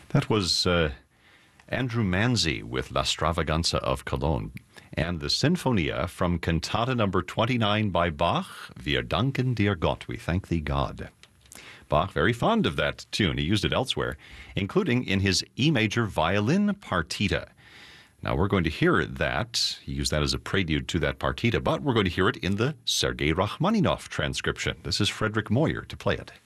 That was Andrew Manzi with La Stravaganza of Cologne and the Sinfonia from Cantata number 29 by Bach, Wir danken dir Gott, we thank thee God. Bach, very fond of that tune. He used it elsewhere, including in his E major violin partita. Now, we're going to hear that. He used that as a prelude to that partita, but we're going to hear it in the Sergei Rachmaninoff transcription. This is Frederick Moyer to play it.